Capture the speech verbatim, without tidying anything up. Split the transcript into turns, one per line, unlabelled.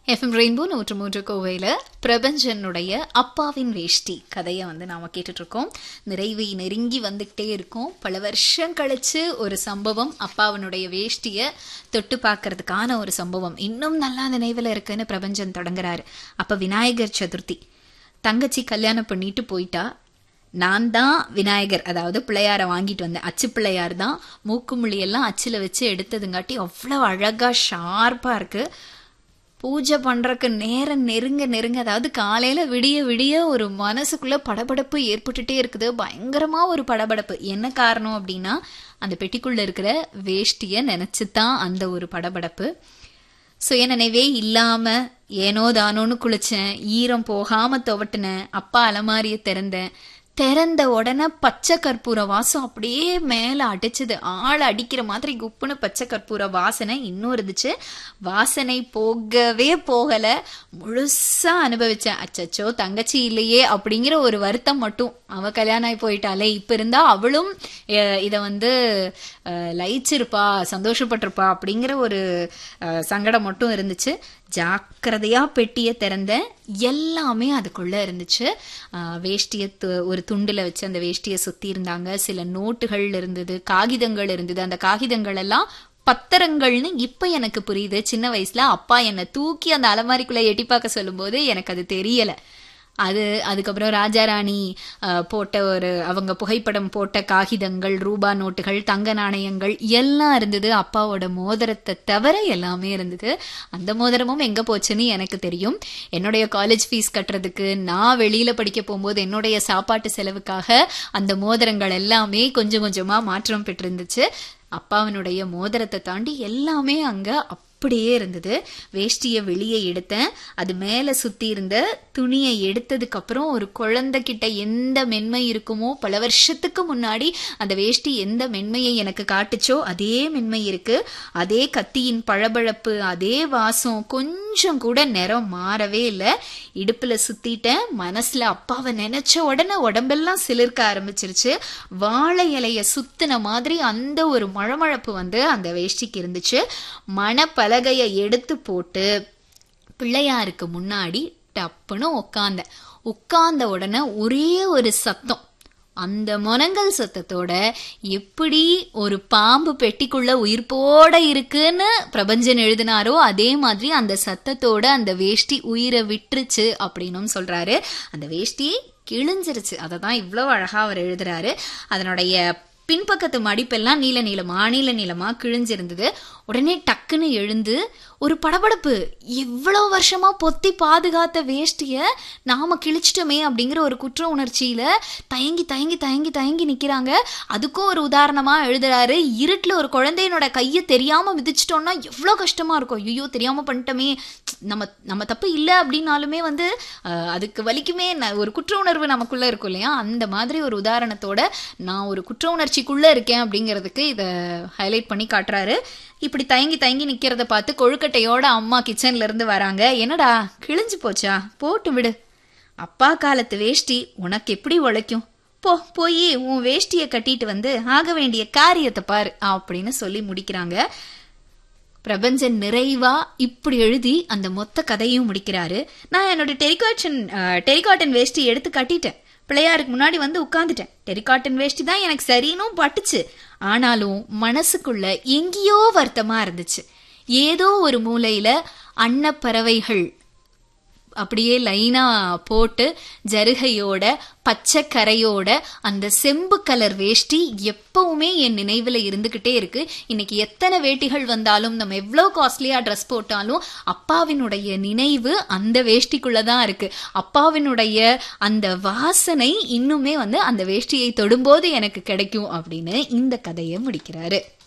FM rainbow நூற்று மூன்று கோவையில் பிரபஞ்சனுடைய அப்பாவின் வேஷ்டி கதையை வந்து நாம் கேட்டுட்ருக்கோம். நிறைவை நெருங்கி வந்துக்கிட்டே இருக்கோம். பல வருஷம் கழிச்சு ஒரு சம்பவம், அப்பாவினுடைய வேஷ்டியை தொட்டு பார்க்கறதுக்கான ஒரு சம்பவம் இன்னும் நல்லா நினைவில் இருக்குன்னு பிரபஞ்சன் தொடங்குறாரு. அப்போ விநாயகர் சதுர்த்தி, தங்கச்சி கல்யாணம் பண்ணிட்டு போயிட்டா. நான் தான் விநாயகர், அதாவது பிள்ளையாரை வாங்கிட்டு வந்தேன். அச்சு பிள்ளையார் தான். மூக்குமுழியெல்லாம் அச்சில் வச்சு எடுத்ததுங்காட்டி அவ்வளோ அழகா ஷார்ப்பாக இருக்கு. பூஜை பண்றதுக்கு நேரம் நெருங்க நெருங்க, அதாவது காலையில விடிய விடிய ஒரு மனசுக்குள்ள படபடப்பு ஏற்பட்டுட்டே இருக்குது. பயங்கரமா ஒரு படபடப்பு. என்ன காரணம் அப்படின்னா, அந்த பெட்டிக்குள்ள இருக்கிற வேஷ்டிய நினைச்சுதான் அந்த ஒரு படபடப்பு. சுயநினைவே இல்லாம ஏனோ தானோன்னு குளிச்சேன், ஈரம் போகாம துவட்டினேன். அப்பா அலமாரிய திறந்தேன். திறந்த உடனே பச்சை கற்பூர வாசம் அப்படியே மேல அடிச்சது. ஆளை அடிக்கிற மாதிரி குப்புன்னு பச்சை கற்பூர வாசனை இன்னும் இருந்துச்சு. வாசனை போகவே போகல, முழுசா அனுபவிச்சேன். அச்சச்சோ தங்கச்சி இல்லையே அப்படிங்கிற ஒரு வருத்தம் மட்டும். அவ கல்யாணம் ஆகி போயிட்டாலே, இப்ப இருந்தா அவளும் இத வந்து லயிச்சிருப்பா, சந்தோஷப்பட்டிருப்பா அப்படிங்கிற ஒரு சங்கடம் மட்டும் இருந்துச்சு. ஜாக்கிரதையா பெட்டியை திறந்தேன். எல்லாமே அதுக்குள்ள இருந்துச்சு. வேஷ்டிய ஒரு துண்டுல வச்சு அந்த வேஷ்டியை சுத்தி இருந்தாங்க. சில நோட்டுகள் இருந்தது, காகிதங்கள் இருந்தது. அந்த காகிதங்கள் எல்லாம் பத்திரங்கள்னு இப்ப எனக்கு புரியுது. சின்ன வயசுல அப்பா என்னை தூக்கி அந்த அலமாரிக்குள்ள எட்டி பார்க்க சொல்லும் போது எனக்கு அது தெரியல. அது அதுக்கப்புறம் ராஜாராணி போட்ட ஒரு அவங்க புகைப்படம் போட்ட காகிதங்கள், ரூபா நோட்டுகள், தங்க நாணயங்கள் எல்லாம் இருந்தது. அப்பாவோட மோதிரத்தை தவிர எல்லாமே இருந்தது. அந்த மோதிரமும் எங்க போச்சுன்னு எனக்கு தெரியும். என்னுடைய காலேஜ் ஃபீஸ் கட்டுறதுக்கு, நான் வெளியில படிக்க போகும்போது என்னுடைய சாப்பாட்டு செலவுக்காக அந்த மோதிரங்கள் எல்லாமே கொஞ்சம் கொஞ்சமா மாற்றம் பெற்றிருந்துச்சு. அப்பாவினுடைய மோதிரத்தை தாண்டி எல்லாமே அங்க அப்படியே இருந்தது. வேஷ்டியை வெளியே எடுத்தேன். அது மேல சுத்தி இருந்த துணியை எடுத்ததுக்கு அப்புறம் ஒரு குழந்தைகிட்ட எந்த மென்மை இருக்குமோ, பல வருஷத்துக்கு முன்னாடி அந்த வேஷ்டி எந்த மென்மையை எனக்கு காட்டுச்சோ அதே மென்மை இருக்கு. அதே கத்தியின் பளபளப்பு, அதே வாசம், கொஞ்சம் கூட நிறம் மாறவே இல்லை. இடுப்புல சுத்திட்டேன். மனசுல அப்பாவை நினைச்ச உடனே உடம்பெல்லாம் சிலிர்க்க ஆரம்பிச்சிருச்சு. வாழை இலைய சுத்தின மாதிரி அந்த ஒரு மழமழப்பு வந்து அந்த வேஷ்டிக்கு இருந்துச்சு. மணப்பல பலகையை எடுத்து போட்டு பிள்ளையாருக்கு முன்னாடி டப்புன்னு உட்கார்ந்த உட்கார்ந்த உடனே ஒரே ஒரு சத்தம். அந்த முனங்கல் சத்தத்தோட எப்படி ஒரு பாம்பு பெட்டிக்குள்ள உயிர்ப்போட இருக்குன்னு பிரபஞ்சன் எழுதினாரோ அதே மாதிரி அந்த சத்தத்தோட அந்த வேஷ்டி உயிரை விட்டுருச்சு அப்படின்னும் சொல்றாரு. அந்த வேஷ்டி கிழிஞ்சிருச்சு. அதை தான் இவ்வளவு அழகா அவர் எழுதுறாரு. அதனுடைய பின்பக்கத்து மடிப்பெல்லாம் நீல நீளமா நீல நீளமா கிழிஞ்சிருந்தது. உடனே டக்குன்னு எழுந்து ஒரு படபடப்பு. எவ்வளவு வருஷமா பொத்தி பாதுகாத்த வேஷ்டிய நாம கிழிச்சிட்டோமே அப்படிங்கிற ஒரு குற்ற உணர்ச்சியில தயங்கி தயங்கி தயங்கி தயங்கி நிக்கிறாங்க. அதுக்கும் ஒரு உதாரணமா எழுதுறாரு. இருட்டுல ஒரு குழந்தையனோட கையை தெரியாம மிதிச்சிட்டோம்னா எவ்வளவு கஷ்டமா இருக்கும். ஐயோ தெரியாம பண்ணிட்டோமே, நம்ம நம்ம தப்பு இல்லை அப்படின்னாலுமே வந்து அதுக்கு வலிக்குமே, ஒரு குற்ற உணர்வு நமக்குள்ள இருக்கும் இல்லையா? அந்த மாதிரி ஒரு உதாரணத்தோட நான் ஒரு குற்ற உணர்ச்சிக்குள்ள இருக்கேன் அப்படிங்கிறதுக்கு இதை ஹைலைட் பண்ணி காட்டுறாரு. இப்படி தயங்கி தயங்கி நிக்கிறத பார்த்து கொழுக்கட்டையோட அம்மா கிச்சன்ல இருந்து வராங்க. என்னடா கிழிஞ்சு போச்சா? போட்டு விடு. அப்பா காலத்து வேஷ்டி உனக்கு எப்படி உழைக்கும்? போ போய் உன் வேஷ்டியை கட்டிட்டு வந்து ஆக வேண்டிய காரியத்தை பாரு அப்படின்னு சொல்லி முடிக்கிறாங்க. பிரபஞ்சன் நிறைவா இப்படி எழுதி அந்த மொத்த கதையும் முடிக்கிறாரு. நான் என்னோட டெரிகாட்டன் டெரிகாட்டன் வேஷ்டி எடுத்து கட்டிட்டேன். பிள்ளையாருக்கு முன்னாடி வந்து உட்கார்ந்துட்டேன். டெரிகாட்டன் வேஷ்டி தான் எனக்கு சரின்னும் பட்டுச்சு. ஆனாலும் மனசுக்குள்ள எங்கேயோ வருத்தமா இருந்துச்சு. ஏதோ ஒரு மூலையில அன்னப்பறவைகள் அப்படியே லைனா போட்டு ஜருகையோட பச்சை கரையோட அந்த செம்பு கலர் வேஷ்டி எப்பவுமே என் நினைவுல இருந்துகிட்டே இருக்கு. இன்னைக்கு எத்தனை வேட்டிகள் வந்தாலும், நம்ம எவ்வளவு காஸ்ட்லியா ட்ரெஸ் போட்டாலும் அப்பாவினுடைய நினைவு அந்த வேஷ்டிக்குள்ளதான் இருக்கு. அப்பாவினுடைய அந்த வாசனை இன்னுமே வந்து அந்த வேஷ்டியை தொடும்போது எனக்கு கிடைக்கும் அப்படின்னு இந்த கதையை முடிக்கிறாரு.